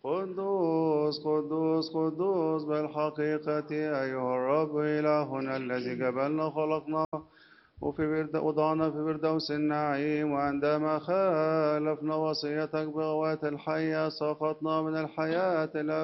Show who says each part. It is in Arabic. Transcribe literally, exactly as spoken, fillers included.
Speaker 1: قدوس قدوس قدوس بالحقيقة أيها الرب إلهنا الذي قبلنا خلقنا وفي برد وضعنا في فردوس النعيم، وعندما خالفنا وصيتك بغوات الحية سقطنا من الحياة الأبدية